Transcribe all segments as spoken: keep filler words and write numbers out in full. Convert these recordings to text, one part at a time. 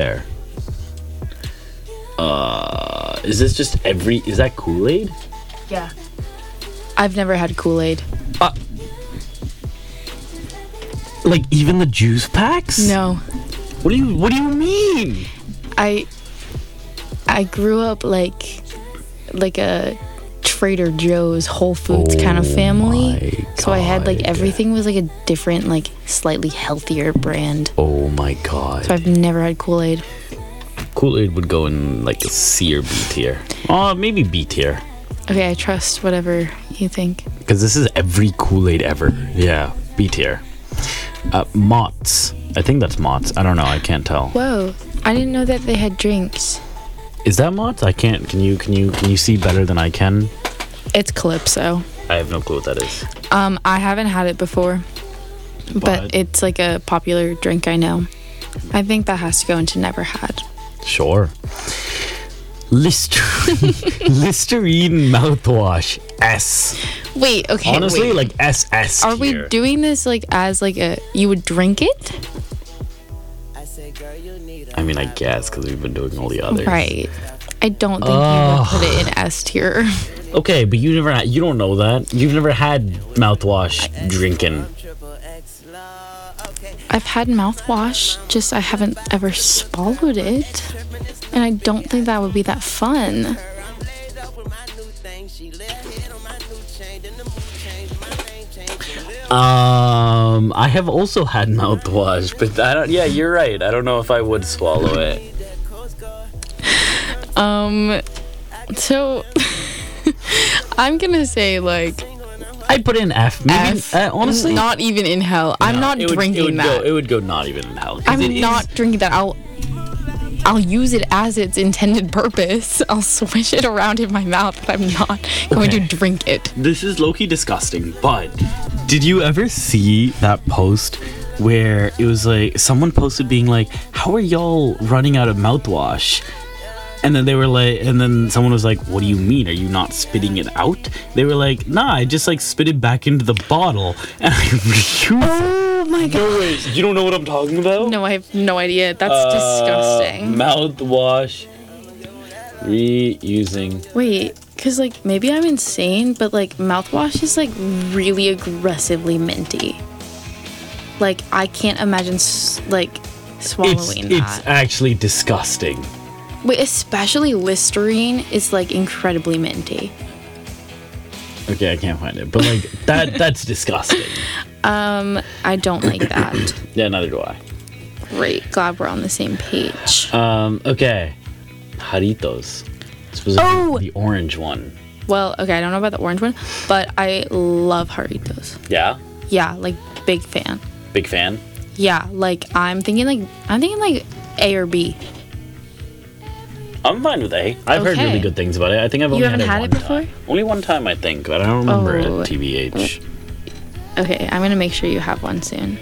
There. Uh, is this just every? Is that Kool-Aid? Yeah. I've never had Kool-Aid. Uh, like even the juice packs? No. What do you What do you mean? I I grew up like like a Trader Joe's, Whole Foods kind of family. So I had like everything was like a different, like slightly healthier brand. Oh my god. So I've never had Kool-Aid. Kool-Aid would go in like a C or B tier. Oh, maybe B tier. Okay, I trust whatever you think. Because this is every Kool-Aid ever. Yeah, B tier. Uh, Mott's. I think that's Mott's. I don't know. I can't tell. Whoa, I didn't know that they had drinks. Is that Mott's? I can't. Can you? Can you? Can you see better than I can? It's Calypso. I have no clue what that is. Um, I haven't had it before, but, But- it's like a popular drink I know. I think that has to go into never had. Sure. Listerine, Listerine mouthwash S. Wait, okay. Honestly, wait. like S S. Are we doing this like as like a you would drink it? I mean, I guess because we've been doing all the others. Right. I don't think Ugh. you would put it in S tier. Okay, but you never. Had, you don't know that. You've never had mouthwash drinking. I've had mouthwash, just I haven't ever swallowed it. And I don't think that would be that fun. Um, I have also had mouthwash, but I don't. Yeah, you're right. I don't know if I would swallow it. Um, so I'm gonna say like I'd put in F. Maybe F. Uh, honestly, not even in hell. I'm no, not it would- drinking it would that. Go, it would go not even in hell. 'cause I'm it is- not drinking that. I'll I'll use it as its intended purpose. I'll swish it around in my mouth, but I'm not going Okay. to drink it. This is low-key disgusting, but did you ever see that post where it was like someone posted being like, how are y'all running out of mouthwash? And then they were like, and then someone was like, what do you mean? Are you not spitting it out? They were like, nah, I just like spit it back into the bottle and I reuse it. Oh my god. No way, you don't know what I'm talking about? No, I have no idea. That's Uh, disgusting. Mouthwash reusing. Wait, because like maybe I'm insane, but like mouthwash is like really aggressively minty. Like I can't imagine s- like It's, swallowing that. it's actually disgusting. Wait, especially Listerine is like incredibly minty. Okay, I can't find it, but like that that's disgusting. Um, I don't like that. Yeah, neither do I. Great, glad we're on the same page. Um, okay. Jaritos. Specifically Oh! the orange one. Well, okay, I don't know about the orange one, but I love Jaritos. Yeah? Yeah, like big fan. Big fan? Yeah, like I'm thinking like I'm thinking like A or B. I'm fine with A. I've heard Okay. really good things about it. I think I've You only haven't had, had it it one before? time. Only one time, I think, but I don't remember Oh. it, T B H. Okay, I'm gonna make sure you have one soon.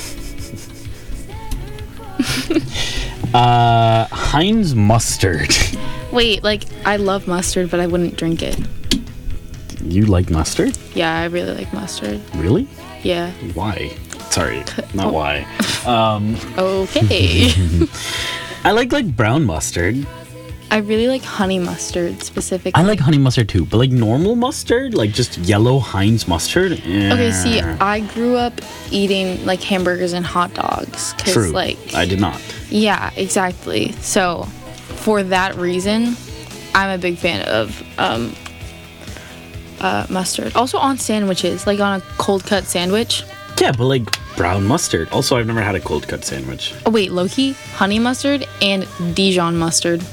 Uh, Heinz mustard. Wait, like I love mustard, but I wouldn't drink it. You like mustard? Yeah, I really like mustard. Really? Yeah. Why? Sorry, not why. Um, Okay. I like like brown mustard. I really like honey mustard specifically. I like honey mustard too, but like normal mustard, like just yellow Heinz mustard. Okay, see, eh. I grew up eating like hamburgers and hot dogs. Cause, True. Like, I did not. yeah, exactly. So, for that reason, I'm a big fan of um, uh, mustard. Also on sandwiches, like on a cold cut sandwich. Yeah, but like brown mustard. Also, I've never had a cold cut sandwich. Oh wait, Loki, honey mustard and Dijon mustard.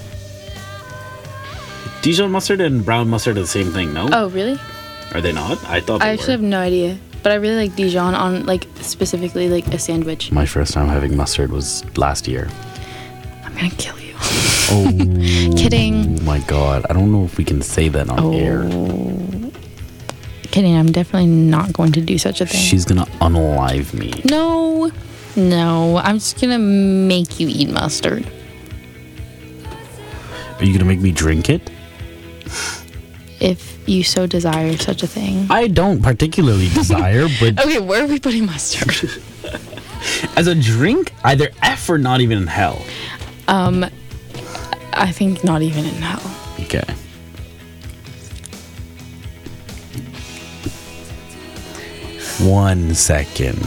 Dijon mustard and brown mustard are the same thing, no? Oh really? Are they not? I thought they I were. actually have no idea, but I really like Dijon on like specifically like a sandwich. My first time having mustard was last year. I'm gonna kill you. Oh. Kidding. Oh my god. I don't know if we can say that on Oh. air. Kidding. I'm definitely not going to do such a thing. She's gonna unalive me. No, no. I'm just gonna make you eat mustard. Are you gonna make me drink it? If you so desire such a thing. I don't particularly desire, but Okay, where are we putting mustard? as a drink, either F or not even in hell. Um, I think not even in hell. Okay. One second.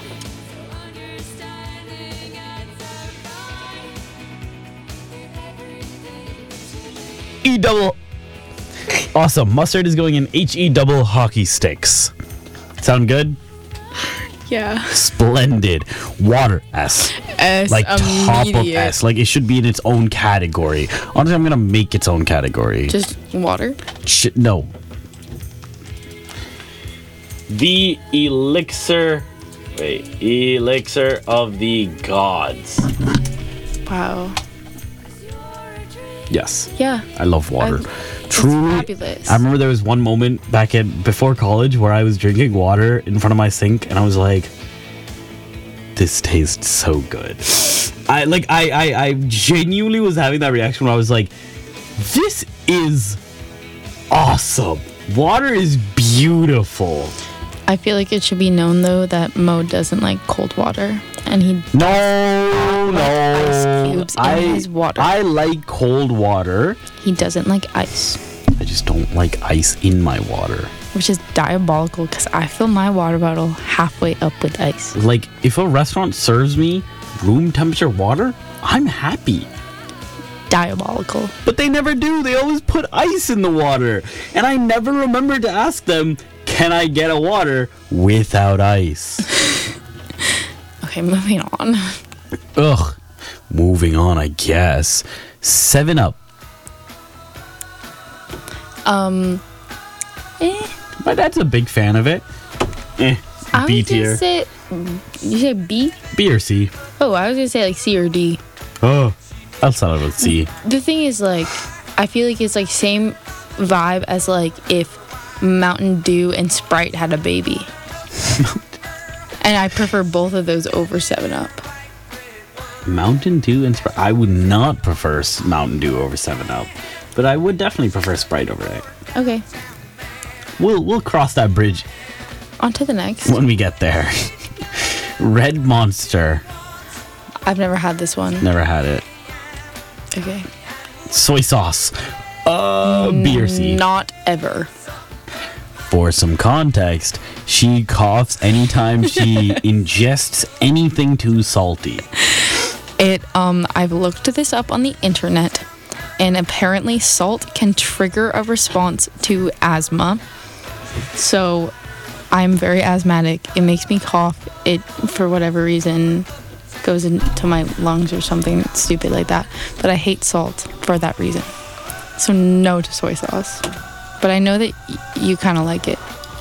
E double. Awesome. Mustard is going in H E double hockey sticks. Sound good? Yeah. Splendid. Water S. S, Like top of immediate. S. Like it should be in its own category. Honestly, I'm gonna make its own category. Just water? Sh- no. The elixir. Wait. Elixir of the gods. Wow. Yes. Yeah. I love water. I- Truly. fabulous. I remember there was one moment back at before college where I was drinking water in front of my sink and I was like, this tastes so good. I like I, I I genuinely was having that reaction when I was like, this is awesome. Water is beautiful. I feel like it should be known though that Mo doesn't like cold water, and he No, no. ice cubes in I, his water. I like cold water. he doesn't like ice, I just don't like ice in my water. which is diabolical because I fill my water bottle halfway up with ice. Like, if a restaurant serves me room temperature water, I'm happy. Diabolical. But they never do. They always put ice in the water. And I never remember to ask them, can I get a water without ice? Okay, moving on. Ugh. Moving on, I guess. Seven Up. Um, eh. My dad's a big fan of it. Eh. I B was gonna tier. say, you said B? B or C. Oh, I was gonna say like C or D. Oh. I'll settle with C. The thing is, like, I feel like it's like same vibe as like if Mountain Dew and Sprite had a baby. And I prefer both of those over seven up. Mountain Dew and Sprite. I would not prefer s- Mountain Dew over seven Up. But I would definitely prefer Sprite over it. Okay, We'll, we'll cross that bridge on to the next. when we get there. Red Monster. I've never had this one. Never had it. Okay. Soy sauce. Uh, B or C. Not ever. For some context, she coughs anytime she ingests anything too salty. It, um, I've looked this up on the internet, and apparently salt can trigger a response to asthma. So I'm very asthmatic. It makes me cough. It, for whatever reason, goes into my lungs or something stupid like that. But I hate salt for that reason. So no to soy sauce. But I know that y- you kind of like it.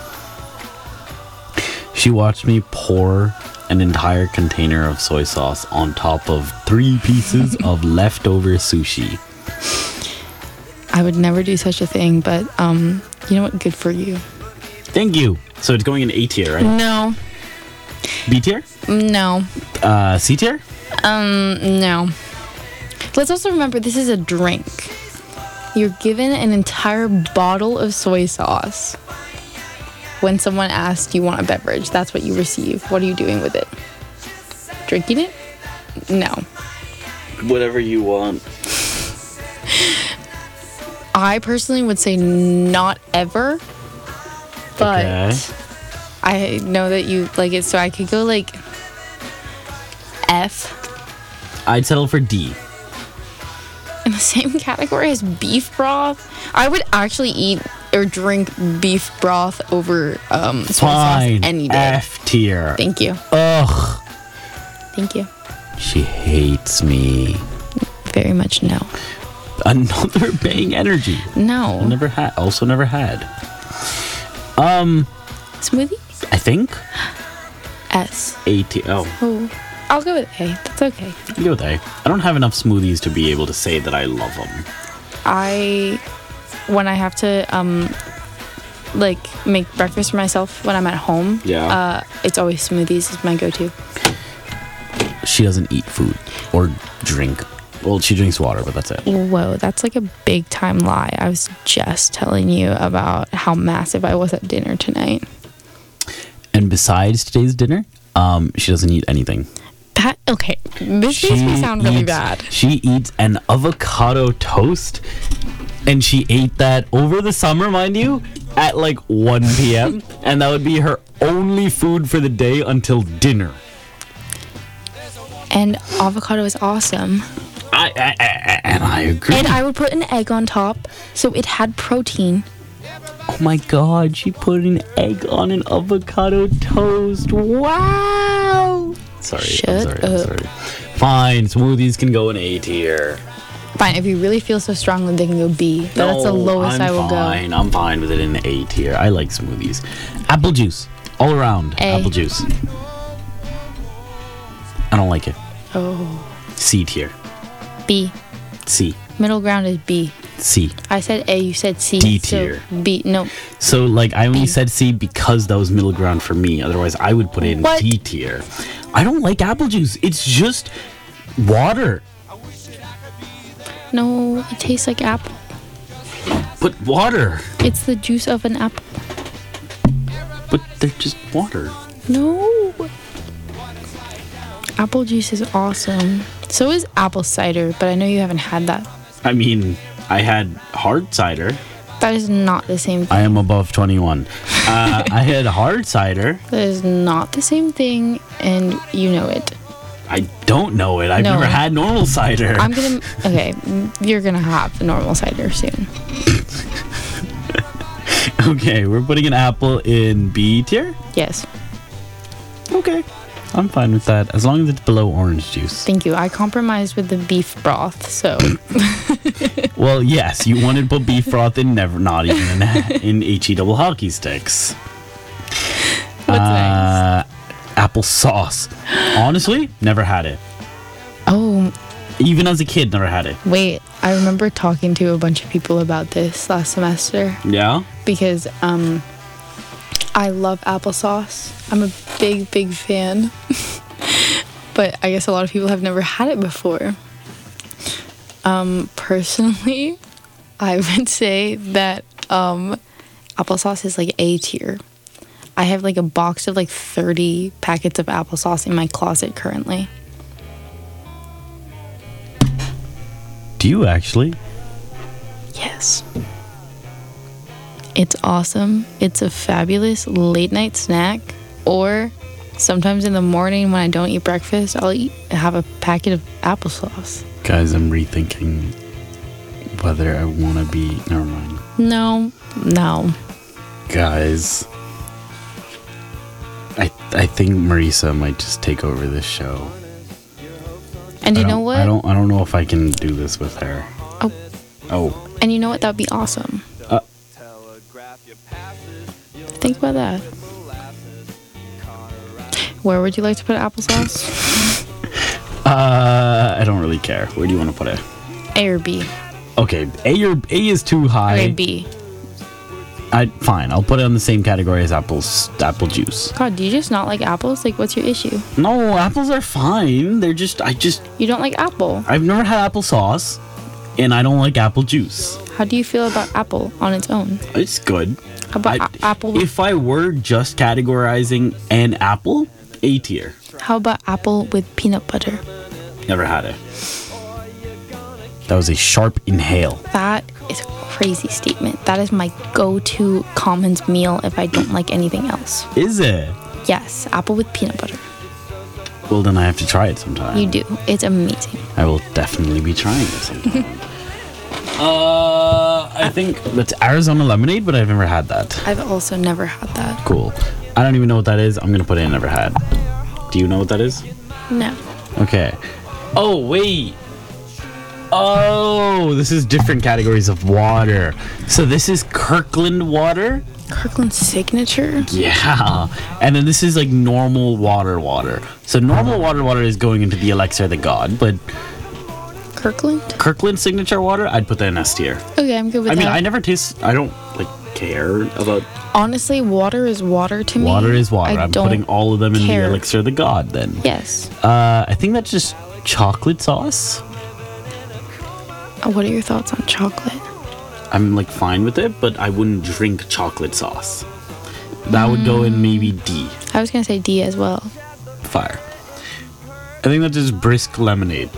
She watched me pour an entire container of soy sauce on top of three pieces of leftover sushi. I would never do such a thing, but um, you know what? Good for you. Thank you. So it's going in A tier, right? No, B tier? no, Uh, C tier? um, no. Let's also remember this is a drink. You're given an entire bottle of soy sauce. When someone asks, do you want a beverage? That's what you receive. What are you doing with it? Drinking it? No. Whatever you want. I personally would say not ever. But Okay. I know that you like it, so I could go like F. I'd settle for D. In the same category as beef broth. I would actually eat or drink beef broth over um, soy Fine. sauce any day. F tier. Thank you. Ugh. Thank you. She hates me. Very much no. Another Bang Energy. No. Never had. Also never had. Um, Smoothie? I think S. A tier. Oh, Oh. I'll go with A. That's okay. you go with A. I don't have enough smoothies to be able to say that I love them. I, when I have to, um, like, make breakfast for myself when I'm at home, Yeah. uh, it's always smoothies is my go-to. She doesn't eat food or drink. Well, she drinks water, but that's it. Whoa, that's like a big time lie. I was just telling you about how massive I was at dinner tonight. And besides today's dinner, um, she doesn't eat anything. That okay. This makes me sound really eats, bad. She eats an avocado toast, and she ate that over the summer, mind you, at like one p.m. and that would be her only food for the day until dinner. And avocado is awesome. I, I, I and I agree. And I would put an egg on top, so it had protein. Oh my god, she put an egg on an avocado toast. Wow. Sorry, Shut I'm sorry, I'm up. sorry. Fine, smoothies can go in A tier. Fine, if you really feel so strongly, they can go B. But that's the No, lowest I'm I will fine. go. I'm fine with it in A tier. I like smoothies. Apple juice, all around. A. Apple juice. I don't like it. Oh. C tier. B. C. Middle ground is B. C. I said A, you said C. D so tier. B. No. So, like, I only B. said C because that was middle ground for me. Otherwise, I would put it in What? D tier. I don't like apple juice. It's just water. No, it tastes like apple. But water. It's the juice of an apple. But they're just water. No. Apple juice is awesome. So is apple cider, but I know you haven't had that. I mean, I had hard cider. That is not the same thing. I am above twenty-one. Uh, I had hard cider. That is not the same thing, and you know it. I don't know it. I've No. never had normal cider. I'm gonna. Okay, you're gonna have normal cider soon. Okay, we're putting an apple in B tier? Yes. Okay. I'm fine with that, as long as it's below orange juice. Thank you. I compromised with the beef broth, so. Well, yes, you wanted to put beef broth in, never, not even in, in H E double hockey sticks. What's next? Uh, apple sauce. Honestly, never had it. Oh, Even as a kid, never had it. wait. I remember talking to a bunch of people about this last semester Yeah? because um, I love applesauce. I'm a big, big fan. But I guess a lot of people have never had it before. Um, personally, I would say that um, applesauce is like A tier. I have like a box of like thirty packets of applesauce in my closet currently. Do you actually? Yes. It's awesome. It's a fabulous late night snack. Or sometimes in the morning when I don't eat breakfast, I'll eat have a packet of applesauce. Guys, I'm rethinking whether I want to be... Never mind. No, no. Guys, I I think Marisa might just take over this show. And I you know don't- what? I don't I don't know if I can do this with her. Oh, Oh, and you know what? That'd be awesome. Uh. Think about that. Where would you like to put applesauce? uh, I don't really care. Where do you want to put it? A or B? Okay, A or A is too high. Okay, B. I fine. I'll put it on the same category as apples. Apple juice. God, do you just not like apples? Like, what's your issue? No, apples are fine. They're just I just You don't like apple. I've never had applesauce, and I don't like apple juice. How do you feel about apple on its own? It's good. How about I- a- apple? With, If I were just categorizing an apple, A tier. how about apple with peanut butter? Never had it. That was a sharp inhale. That is a crazy statement. That is my go-to commons meal if I don't like anything else. Is it? Yes, apple with peanut butter. Well, then I have to try it sometime. You do. It's amazing. I will definitely be trying it sometime. uh, I think that's Arizona lemonade, but I've never had that. I've also never had that. Cool. I don't even know what that is. I'm gonna put in never had. Do you know what that is? No. Okay. Oh wait. Oh, this is different categories of water. So this is Kirkland water. Kirkland signature? Yeah. And then this is like normal water water. So normal water water is going into the elixir of the god, but Kirkland? Kirkland signature water, I'd put that in S tier. Okay, I'm good with I mean, that. I never taste. I don't like care about Honestly, water is water to me. water. Is water. I I'm don't putting all of them in care. the elixir of the god. Then. Yes. Uh, I think that's just chocolate sauce. Uh, What are your thoughts on chocolate? I'm like fine with it, but I wouldn't drink chocolate sauce. That would go in maybe D. I was gonna say D as well. Fire. I think that's just brisk lemonade.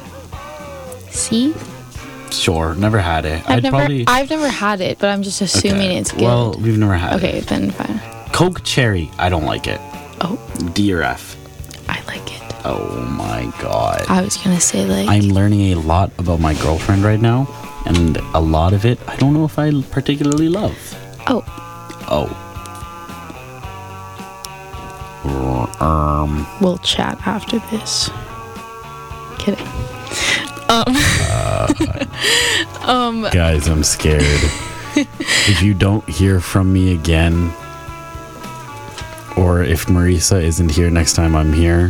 C? Sure, never had it. I've I'd never probably. I've never had it, but I'm just assuming Okay. it's good. Well, we've never had okay, it. then fine. Coke cherry, I don't like it. Oh, D or F? I like it. Oh my god. I was gonna say like I'm learning a lot about my girlfriend right now, and a lot of it I don't know if I particularly love. oh, Oh. Um. we'll chat after this. Kidding. Um, um, Guys, I'm scared. If you don't hear from me again, or if Marisa isn't here next time I'm here,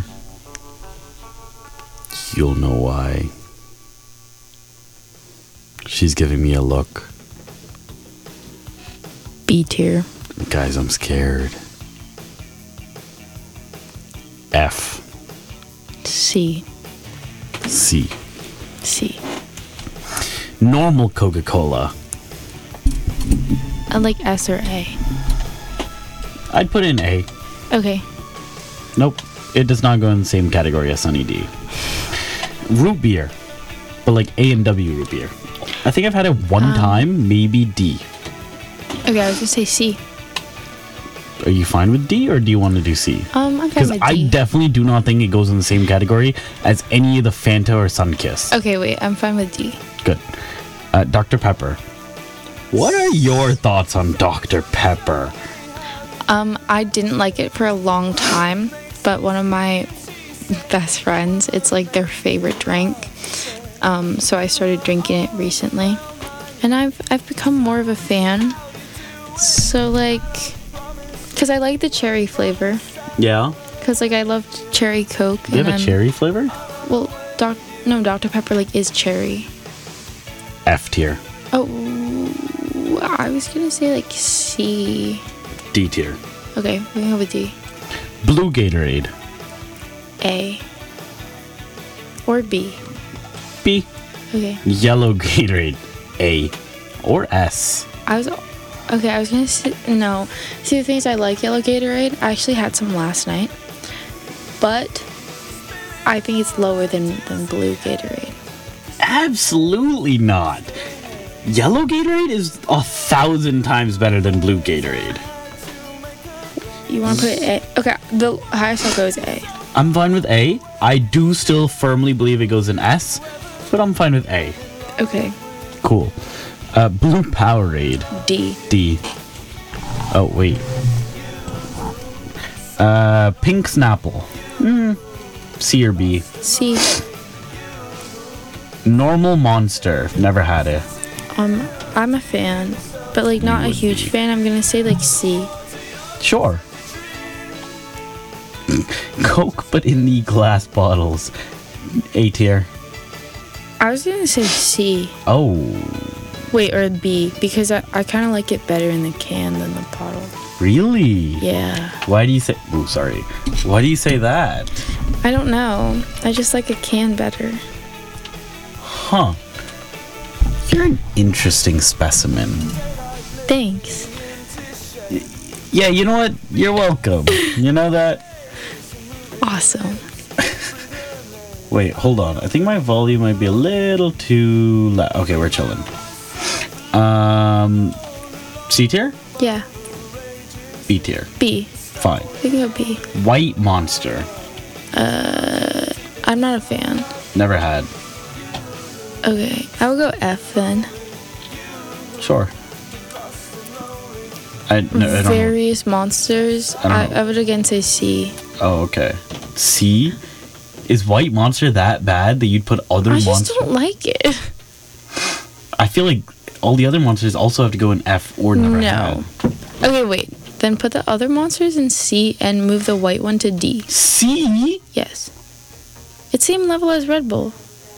you'll know why. She's giving me a look. B tier. Guys, I'm scared. F. C. C. C. Normal Coca-Cola. I like S or A. I'd put in A. Okay. Nope. It does not go in the same category as Sunny D. Root beer. But like A and W root beer. I think I've had it one Um. time, maybe D. Okay, I was gonna say C. Are you fine with D or do you want to do C? Um, I'm fine Because with I D. definitely do not think it goes in the same category as any of the Fanta or Sunkist. Okay, wait, I'm fine with D. Good. Uh, Doctor Pepper. What are your thoughts on Doctor Pepper? Um, I didn't like it for a long time, but one of my best friends, it's like their favorite drink. Um, so I started drinking it recently, and I've I've become more of a fan. So like, cause I like the cherry flavor. Yeah. Cause like I loved cherry Coke. Do you have and a I'm- cherry flavor? Well, doc no Doctor Pepper like is cherry. F tier. Oh, I was gonna say like C. D tier. Okay, we can go with D. Blue Gatorade. A. Or B. B. Okay. Yellow Gatorade. A. Or S. I was okay. I was gonna say no. See, the thing is, I like yellow Gatorade. I actually had some last night, but I think it's lower than than blue Gatorade. Absolutely not. Yellow Gatorade is a thousand times better than blue Gatorade. You want to put A? Okay, the highest I'll go is A. I'm fine with A. I do still firmly believe it goes in S, but I'm fine with A. Okay, Cool. Uh, blue Powerade. D. D. Oh, wait. Uh, Pink Snapple. Hmm. C or B. C. Normal Monster. Never had it. Um, I'm a fan, but like not a would huge be. fan. I'm gonna say like C. Sure. Coke, but in the glass bottles. A tier. I was gonna say C. Oh. Wait, or B because I, I kind of like it better in the can than the bottle. Really? Yeah. Why do you say... Oh, sorry. Why do you say that? I don't know. I just like a can better. Huh. You're an interesting specimen. Thanks. Yeah, you know what? You're welcome. You know that? Awesome. Wait, hold on. I think my volume might be a little too loud. Okay, we're chilling. Um, C tier? Yeah. B tier. B. Fine. We can go B. White Monster. Uh, I'm not a fan. Never had. Okay, I will go F then. Sure. I, no, I don't know. Various monsters. I don't I, know. I would again say C. Oh, okay. C? Is White Monster that bad that you'd put other I just monsters? don't like it. I feel like all the other monsters also have to go in F or never No. had. Okay, wait. Then put the other monsters in C and move the white one to D. C? Yes. It's same level as Red Bull.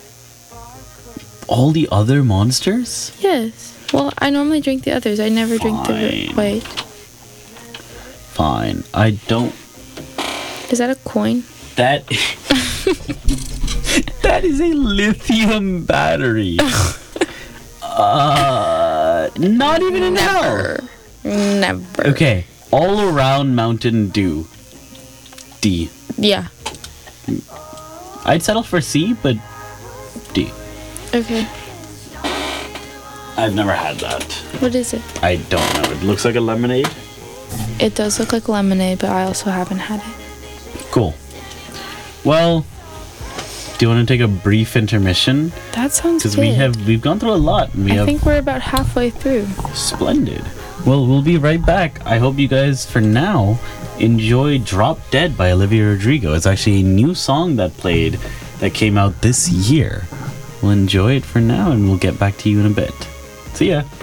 All the other monsters? Yes. Well, I normally drink the others. I never drink the Fine. white. Fine. I don't... Is that a coin? That... that is a lithium battery. uh, not even an L. Never. Never. Okay. All around Mountain Dew. D. Yeah. I'd settle for C, but D. Okay. I've never had that. What is it? I don't know. It looks like a lemonade. It does look like lemonade, but I also haven't had it. Cool. Well, do you want to take a brief intermission? That sounds good. Because we have we've gone through a lot. And we I have think we're about halfway through. Splendid. Well, we'll be right back. I hope you guys, for now, enjoy "Drop Dead" by Olivia Rodrigo. It's actually a new song that played that came out this year. We'll enjoy it for now, and we'll get back to you in a bit. See ya.